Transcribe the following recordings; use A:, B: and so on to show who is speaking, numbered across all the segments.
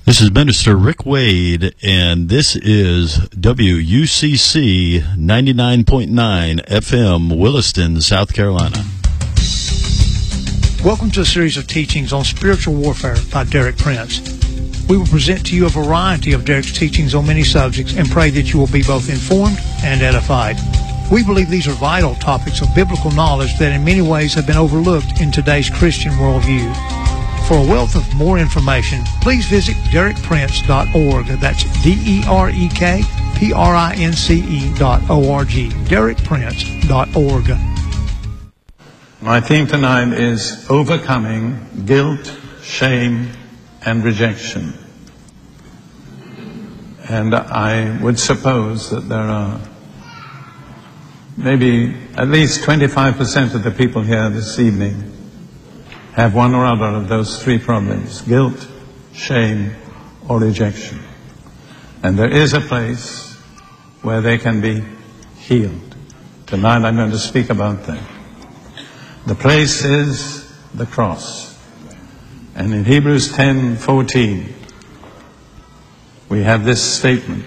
A: This is Minister Rick Wade, and this is WUCC 99.9 FM, Williston, South Carolina.
B: Welcome to a series of teachings on spiritual warfare by Derek Prince. We will present to you a variety of Derek's teachings on many subjects and pray that you will be both informed and edified. We believe these are vital topics of biblical knowledge that in many ways have been overlooked in today's Christian worldview. For a wealth of more information, please visit DerekPrince.org. That's DerekPrince.org. DerekPrince.org.
C: My theme tonight is overcoming guilt, shame, and rejection. And I would suppose that there are maybe at least 25% of the people here this evening have one or other of those three problems: guilt, shame, or rejection. And there is a place where they can be healed. Tonight I'm going to speak about that. The place is the cross. And in Hebrews 10:14, we have this statement.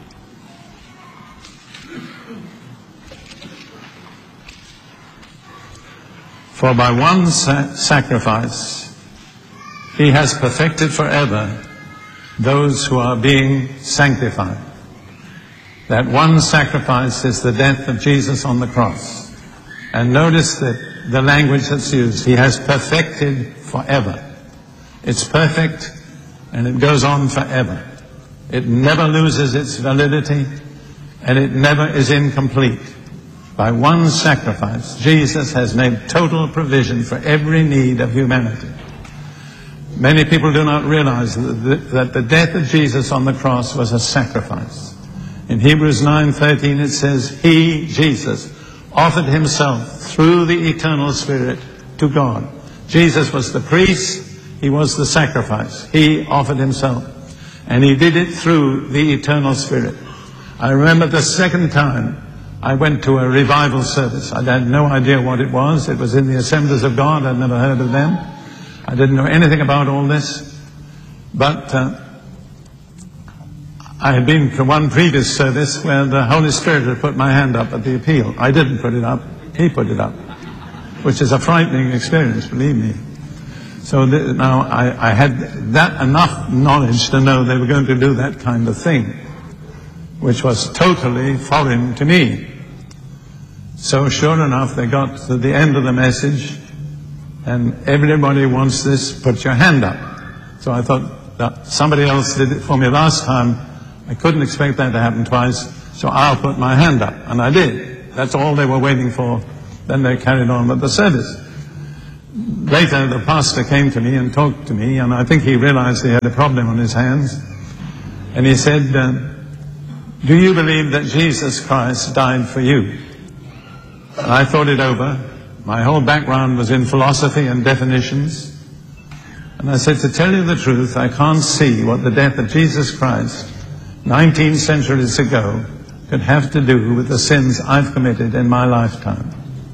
C: For by one sacrifice he has perfected forever those who are being sanctified. That one sacrifice is the death of Jesus on the cross. And notice that the language that's used, he has perfected forever. It's perfect and it goes on forever. It never loses its validity and it never is incomplete. By one sacrifice, Jesus has made total provision for every need of humanity. Many people do not realize that the death of Jesus on the cross was a sacrifice. In Hebrews 9:13 it says, He, Jesus, offered himself through the eternal Spirit to God. Jesus was the priest, he was the sacrifice. He offered himself. And he did it through the eternal Spirit. I remember the second time I went to a revival service. I had no idea what it was. It was in the Assemblies of God. I'd never heard of them. I didn't know anything about all this. But I had been to one previous service where the Holy Spirit had put my hand up at the appeal. I didn't put it up. He put it up, which is a frightening experience, believe me. So now I had that enough knowledge to know they were going to do that kind of thing, which was totally foreign to me. So sure enough, they got to the end of the message, and everybody wants this, put your hand up. So I thought that somebody else did it for me last time. I couldn't expect that to happen twice, so I'll put my hand up. And I did. That's all they were waiting for. Then they carried on with the service. Later, the pastor came to me and talked to me, and I think he realized he had a problem on his hands. And he said, do you believe that Jesus Christ died for you? And I thought it over. My whole background was in philosophy and definitions. And I said, to tell you the truth, I can't see what the death of Jesus Christ 19 centuries ago could have to do with the sins I've committed in my lifetime.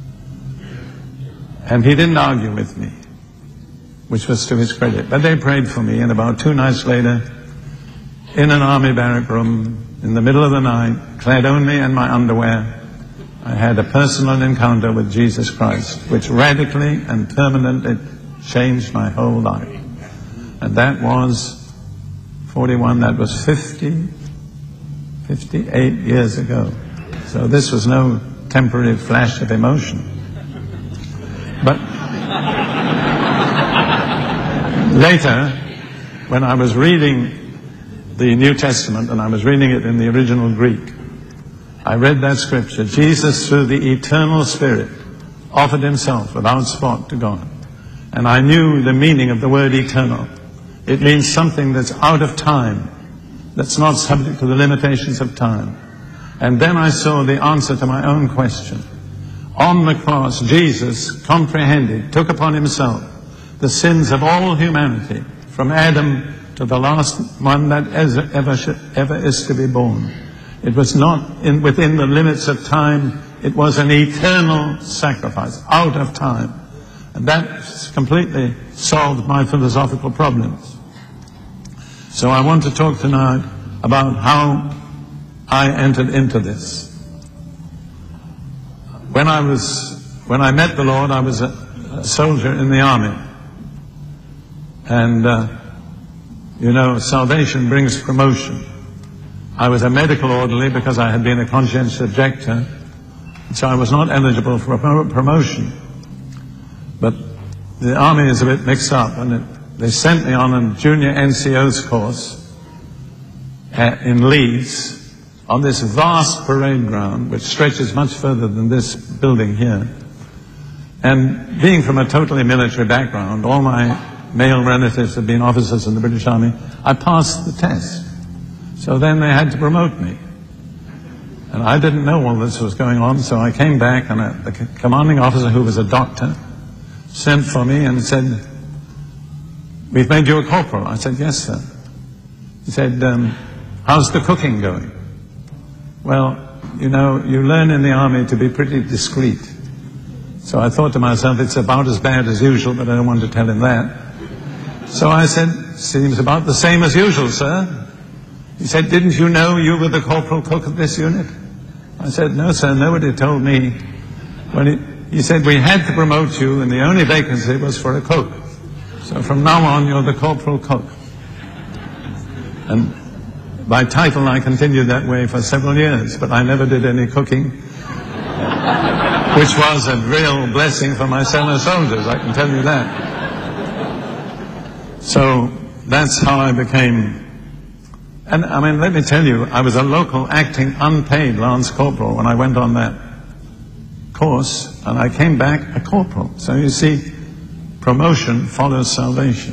C: And he didn't argue with me, which was to his credit. But they prayed for me, and about 2 nights later, in an army barrack room, in the middle of the night, clad only in my underwear, I had a personal encounter with Jesus Christ, which radically and permanently changed my whole life. And that was 41, that was 58 years ago. So this was no temporary flash of emotion. But later, when I was reading the New Testament, and I was reading it in the original Greek, I read that scripture. Jesus, through the eternal Spirit, offered himself without spot to God. And I knew the meaning of the word eternal. It means something that's out of time, that's not subject to the limitations of time. And then I saw the answer to my own question. On the cross, Jesus comprehended, took upon himself the sins of all humanity, from Adam to the last one that ever is to be born. It was not within the limits of time. It was an eternal sacrifice, out of time. And that completely solved my philosophical problems. So I want to talk tonight about how I entered into this. When I met the Lord, I was a soldier in the army. And, salvation brings promotion. I was a medical orderly because I had been a conscientious objector, so I was not eligible for a promotion. But the army is a bit mixed up, and they sent me on a junior NCO's course in Leeds on this vast parade ground, which stretches much further than this building here. And being from a totally military background, all my male relatives had been officers in the British Army, I passed the test. So then they had to promote me. And I didn't know all this was going on, so I came back, and the commanding officer, who was a doctor, sent for me and said, "We've made you a corporal." I said, "Yes, sir." He said, "How's the cooking going?" Well, you learn in the army to be pretty discreet. So I thought to myself, it's about as bad as usual, but I don't want to tell him that. So I said, "Seems about the same as usual, sir." He said, "Didn't you know you were the corporal cook of this unit?" I said, "No, sir, nobody told me." He said, "We had to promote you, and the only vacancy was for a cook. So from now on, you're the corporal cook." And by title, I continued that way for several years, but I never did any cooking, which was a real blessing for my fellow soldiers, I can tell you that. So that's how I became. And let me tell you, I was a local acting unpaid lance corporal when I went on that course, and I came back a corporal. So you see, promotion follows salvation.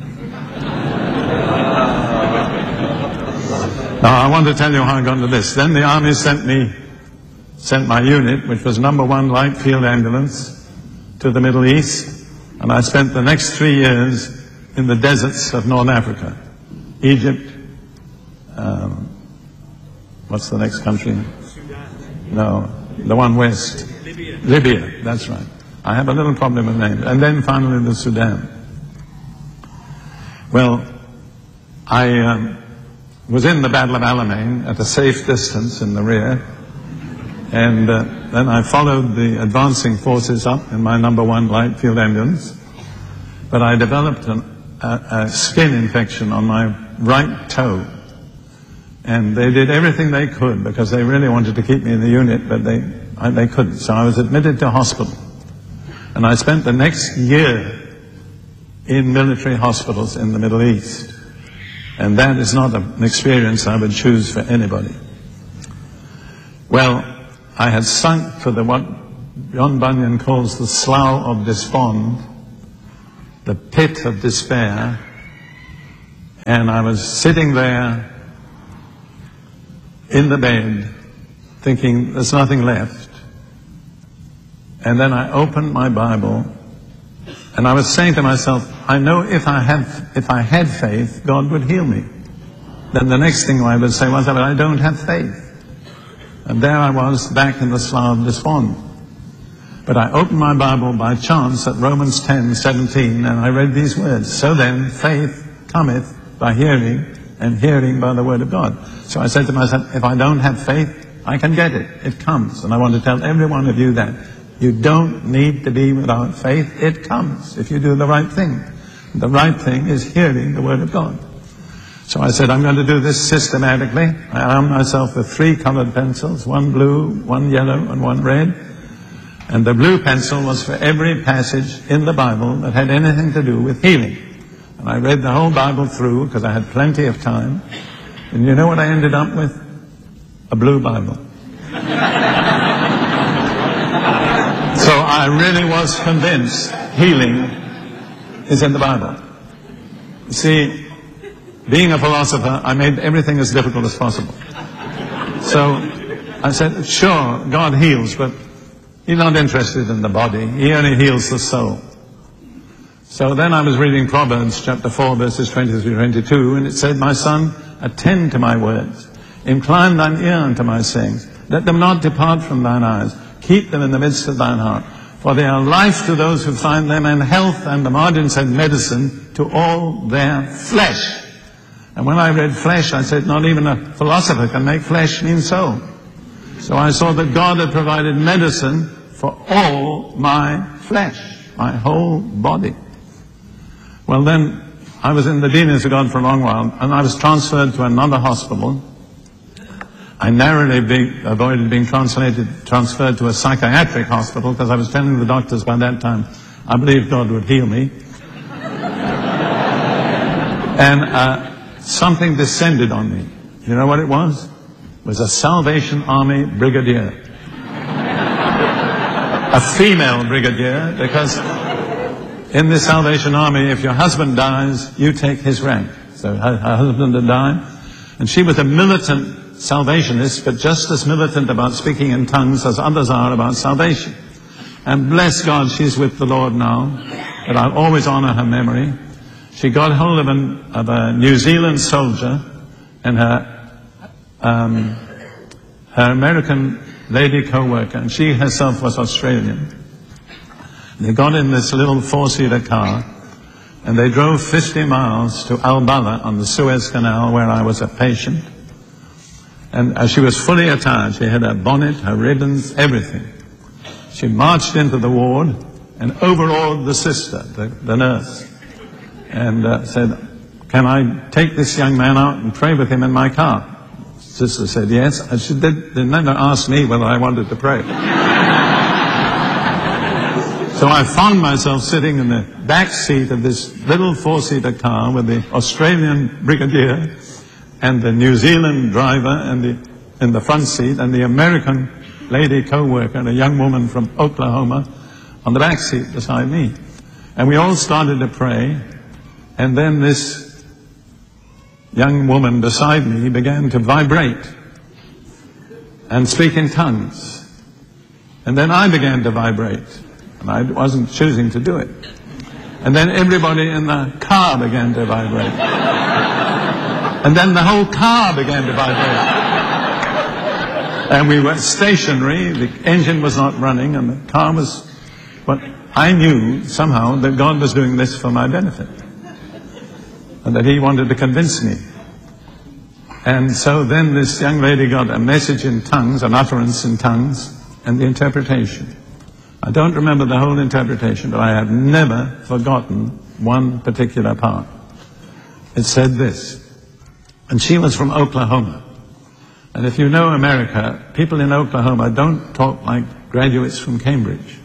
C: Now I want to tell you how I got into this. Then the army sent my unit, which was number 1 Light Field Ambulance, to the Middle East, and I spent the next 3 years in the deserts of North Africa, Egypt. What's the next country?
B: Sudan.
C: No, the one west. Libya, that's right. I have a little problem with names. And then finally the Sudan. Well, I was in the Battle of Alamein at a safe distance in the rear, and then I followed the advancing forces up in my number 1 Light Field Ambulance, but I developed a skin infection on my right toe. And they did everything they could because they really wanted to keep me in the unit, but they couldn't. So I was admitted to hospital. And I spent the next year in military hospitals in the Middle East. And that is not an experience I would choose for anybody. Well, I had sunk to what John Bunyan calls the slough of despond, the pit of despair. And I was sitting there in the bed, thinking there's nothing left. And then I opened my Bible, and I was saying to myself, I know if I had faith, God would heal me. Then the next thing I would say was, but I don't have faith. And there I was, back in the slough of despond. But I opened my Bible by chance at Romans 10:17, and I read these words, "So then, faith cometh by hearing, and hearing by the word of God." So I said to myself, if I don't have faith, I can get it. It comes. And I want to tell every one of you that. You don't need to be without faith. It comes if you do the right thing. The right thing is hearing the word of God. So I said, I'm going to do this systematically. I armed myself with 3 colored pencils, 1 blue, 1 yellow, and 1 red. And the blue pencil was for every passage in the Bible that had anything to do with healing. And I read the whole Bible through because I had plenty of time. And you know what I ended up with? A blue Bible. So I really was convinced healing is in the Bible. You see, being a philosopher, I made everything as difficult as possible. So I said, sure, God heals, but He's not interested in the body. He only heals the soul. So then I was reading Proverbs chapter 4, verses 20-22, and it said, my son, attend to my words. Incline thine ear unto my sayings. Let them not depart from thine eyes. Keep them in the midst of thine heart. For they are life to those who find them, and health, and the margin said medicine, to all their flesh. And when I read flesh, I said, not even a philosopher can make flesh mean soul. So I saw that God had provided medicine for all my flesh, my whole body. Well, then I was in the dealings of God for a long while, and I was transferred to another hospital. I narrowly avoided being transferred to a psychiatric hospital, because I was telling the doctors by that time I believed God would heal me. And something descended on me. You know what it was? It was a Salvation Army brigadier. A female brigadier, because in the Salvation Army, if your husband dies, you take his rank. So her husband had died, and she was a militant Salvationist, but just as militant about speaking in tongues as others are about salvation. And bless God, she's with the Lord now, but I'll always honor her memory. She got hold of a New Zealand soldier and her American lady co-worker, and she herself was Australian. They got in this little 4-seater car, and they drove 50 miles to Albala on the Suez Canal, where I was a patient. And she was fully attired. She had her bonnet, her ribbons, everything. She marched into the ward and overawed the sister, the nurse, and said, "Can I take this young man out and pray with him in my car?" Sister said yes. And she they never asked me whether I wanted to pray. So I found myself sitting in the back seat of this little 4-seater car with the Australian brigadier and the New Zealand driver in the front seat, and the American lady co-worker, a young woman from Oklahoma, on the back seat beside me. And we all started to pray, and then this young woman beside me began to vibrate and speak in tongues. And then I began to vibrate, and I wasn't choosing to do it. And then everybody in the car began to vibrate. And then the whole car began to vibrate. And we were stationary, the engine was not running, and the car was... But I knew somehow that God was doing this for my benefit, and that He wanted to convince me. And so then this young lady got a message in tongues, an utterance in tongues, and the interpretation. I don't remember the whole interpretation, but I have never forgotten one particular part. It said this, and she was from Oklahoma. And if you know America, people in Oklahoma don't talk like graduates from Cambridge.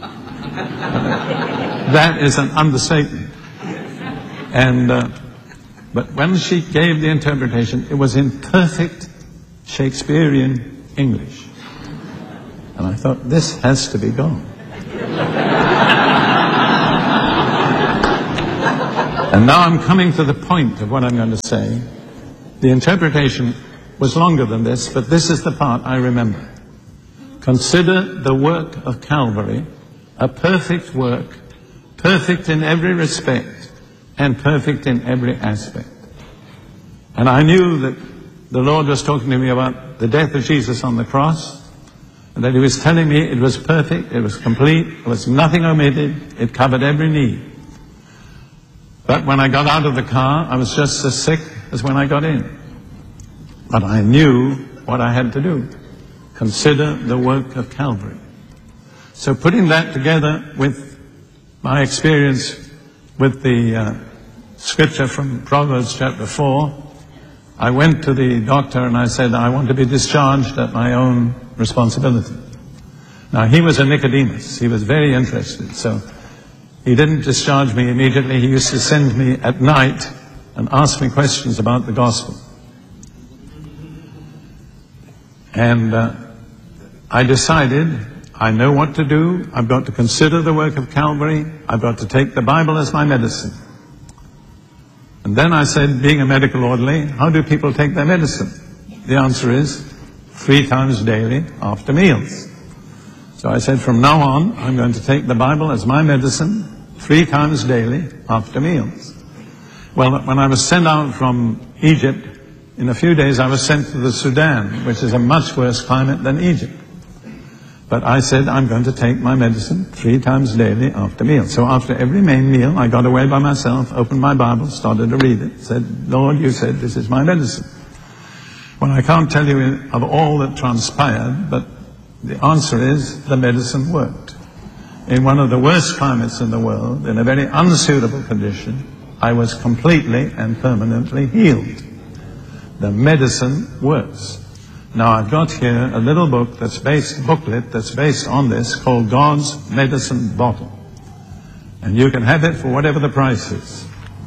C: That is an understatement. And but when she gave the interpretation, it was in perfect Shakespearean English. And I thought, this has to be God. And now I'm coming to the point of what I'm going to say. The interpretation was longer than this, but this is the part I remember. Consider the work of Calvary a perfect work, perfect in every respect, and perfect in every aspect. And I knew that the Lord was talking to me about the death of Jesus on the cross, and that He was telling me it was perfect, it was complete, there was nothing omitted, it covered every need. But when I got out of the car, I was just as sick as when I got in. But I knew what I had to do. Consider the work of Calvary. So putting that together with my experience with the scripture from Proverbs chapter 4, I went to the doctor and I said, I want to be discharged at my own responsibility. Now, he was a Nicodemus. He was very interested. So he didn't discharge me immediately. He used to send me at night and ask me questions about the gospel. And I decided, I know what to do. I've got to consider the work of Calvary. I've got to take the Bible as my medicine. And then I said, being a medical orderly, how do people take their medicine? The answer is 3 times daily after meals. So I said, from now on, I'm going to take the Bible as my medicine 3 times daily after meals. Well, when I was sent out from Egypt, in a few days I was sent to the Sudan, which is a much worse climate than Egypt. But I said, I'm going to take my medicine 3 times daily after meals. So after every main meal, I got away by myself, opened my Bible, started to read it, said, Lord, you said this is my medicine. Well, I can't tell you of all that transpired, but the answer is the medicine worked. In one of the worst climates in the world, in a very unsuitable condition, I was completely and permanently healed. The medicine works. Now I've got here a little booklet that's based on this called God's Medicine Bottle. And you can have it for whatever the price is.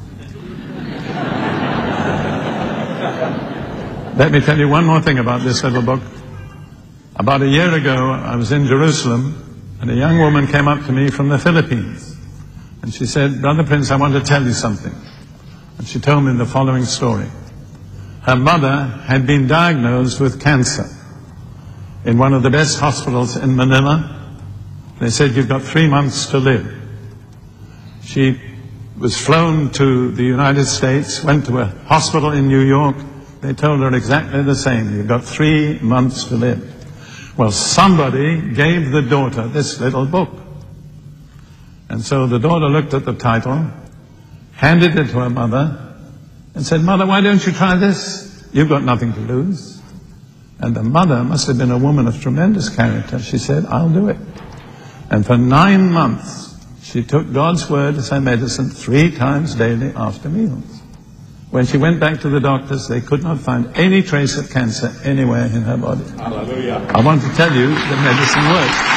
C: Let me tell you one more thing about this little book. About a year ago, I was in Jerusalem, and a young woman came up to me from the Philippines. And she said, Brother Prince, I want to tell you something. And she told me the following story. Her mother had been diagnosed with cancer in one of the best hospitals in Manila. They said, you've got 3 months to live. She was flown to the United States, went to a hospital in New York. They told her exactly the same. You've got 3 months to live. Well, somebody gave the daughter this little book. And so the daughter looked at the title, handed it to her mother, and said, Mother, why don't you try this? You've got nothing to lose. And the mother must have been a woman of tremendous character. She said, I'll do it. And for 9 months, she took God's word as her medicine 3 times daily after meals. When she went back to the doctors, they could not find any trace of cancer anywhere in her body. Hallelujah. I want to tell you, the medicine works.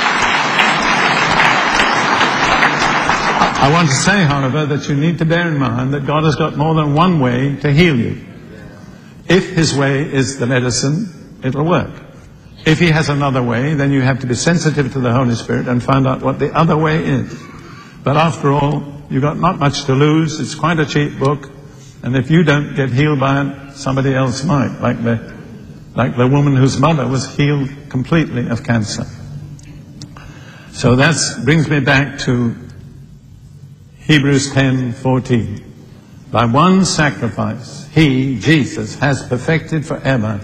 C: I want to say, however, that you need to bear in mind that God has got more than one way to heal you. If His way is the medicine, it'll work. If He has another way, then you have to be sensitive to the Holy Spirit and find out what the other way is. But after all, you've got not much to lose. It's quite a cheap book. And if you don't get healed by it, somebody else might, like the woman whose mother was healed completely of cancer. So that brings me back to Hebrews 10:14. By one sacrifice, He, Jesus, has perfected forever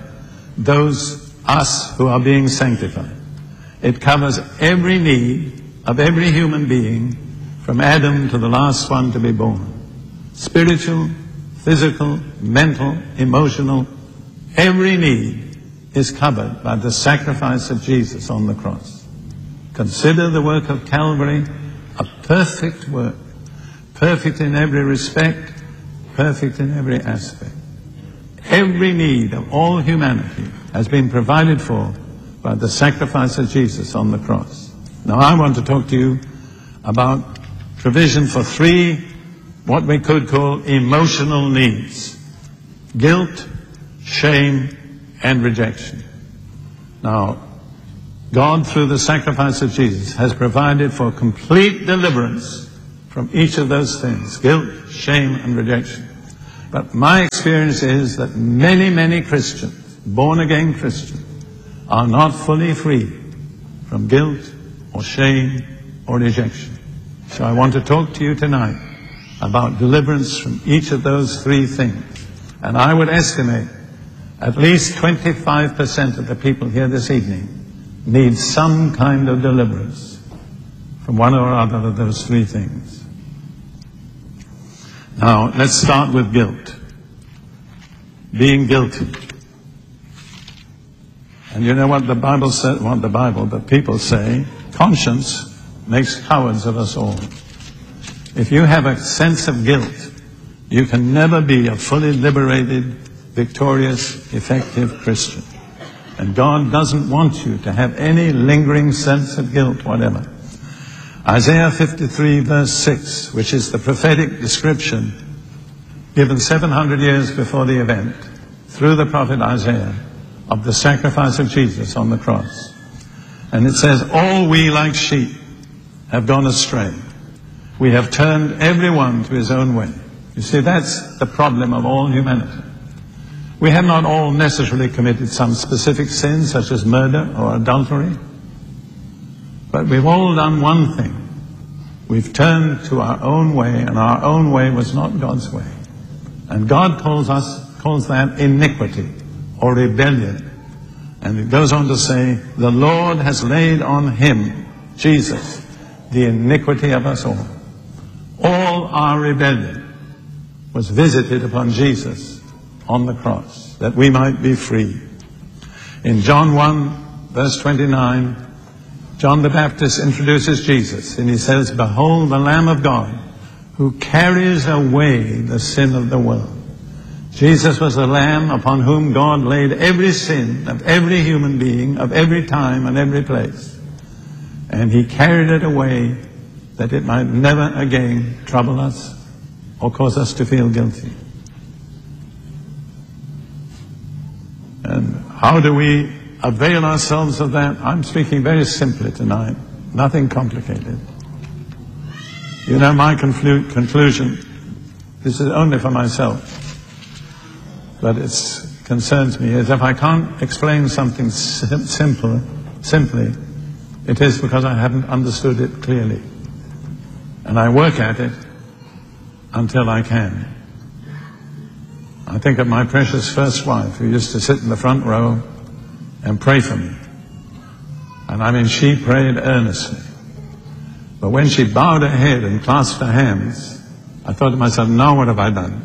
C: us who are being sanctified. It covers every need of every human being, from Adam to the last one to be born. Spiritual, physical, mental, emotional, every need is covered by the sacrifice of Jesus on the cross. Consider the work of Calvary a perfect work. Perfect in every respect, perfect in every aspect. Every need of all humanity has been provided for by the sacrifice of Jesus on the cross. Now I want to talk to you about provision for 3, what we could call emotional needs. Guilt, shame, and rejection. Now, God, through the sacrifice of Jesus, has provided for complete deliverance from each of those things, guilt, shame, and rejection. But my experience is that many, many Christians, born-again Christians, are not fully free from guilt or shame or rejection. So I want to talk to you tonight about deliverance from each of those 3 things. And I would estimate at least 25% of the people here this evening need some kind of deliverance from one or other of those 3 things. Now, let's start with guilt. Being guilty. And you know what the Bible says, but people say, conscience makes cowards of us all. If you have a sense of guilt, you can never be a fully liberated, victorious, effective Christian. And God doesn't want you to have any lingering sense of guilt, whatever. Isaiah 53 verse 6, which is the prophetic description given 700 years before the event, through the prophet Isaiah, of the sacrifice of Jesus on the cross. And it says, all we like sheep have gone astray. We have turned everyone to his own way. You see, that's the problem of all humanity. We have not all necessarily committed some specific sin, such as murder or adultery. But we've all done one thing. We've turned to our own way, and our own way was not God's way. And God calls that iniquity or rebellion. And it goes on to say, the Lord has laid on him, Jesus, the iniquity of us all. All our rebellion was visited upon Jesus on the cross, that we might be free. In John 1, verse 29, John the Baptist introduces Jesus, and he says, behold the Lamb of God, who carries away the sin of the world. Jesus was the Lamb upon whom God laid every sin of every human being, of every time and every place. And he carried it away that it might never again trouble us or cause us to feel guilty. And how do we avail ourselves of that? I'm speaking very simply tonight, nothing complicated. You know my conclusion. This is only for myself, but it concerns me, is if I can't explain something simply, it is because I haven't understood it clearly. And I work at it until I can. I think of my precious first wife, who used to sit in the front row and pray for me. And I mean, she prayed earnestly. But when she bowed her head and clasped her hands, I thought to myself, now what have I done?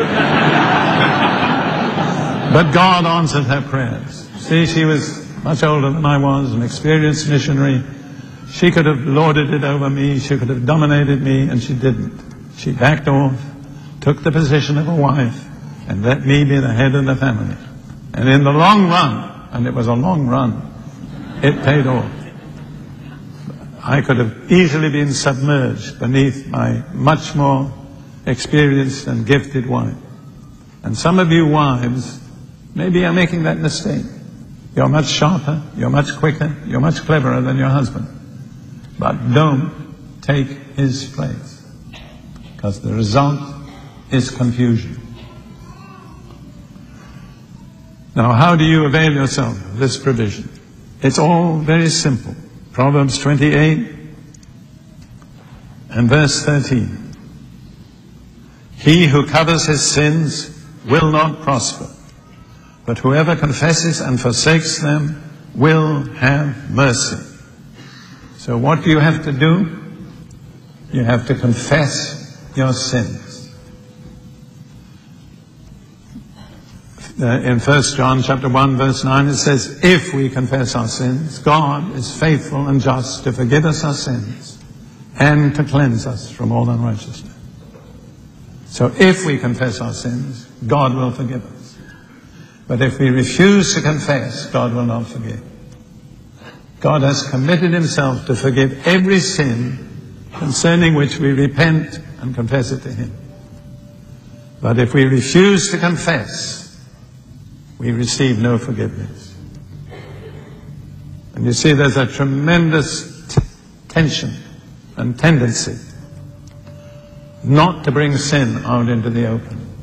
C: But God answered her prayers. See, she was much older than I was, an experienced missionary. She could have lorded it over me, she could have dominated me, and she didn't. She backed off, took the position of a wife, and let me be the head of the family. And in the long run, and it was a long run, it paid off. I could have easily been submerged beneath my much more experienced and gifted wife. And some of you wives, maybe are making that mistake. You're much sharper, you're much quicker, you're much cleverer than your husband. But don't take his place, because the result is confusion. Now, how do you avail yourself of this provision? It's all very simple. Proverbs 28 and verse 13. He who covers his sins will not prosper, but whoever confesses and forsakes them will have mercy. So what do you have to do? You have to confess your sins. In 1 John chapter 1 verse 9 it says, if we confess our sins, God is faithful and just to forgive us our sins and to cleanse us from all unrighteousness. So if we confess our sins, God will forgive us. But if we refuse to confess, God will not forgive. God has committed himself to forgive every sin concerning which we repent and confess it to him. But if we refuse to confess, we receive no forgiveness. And you see, there's a tremendous tension and tendency not to bring sin out into the open.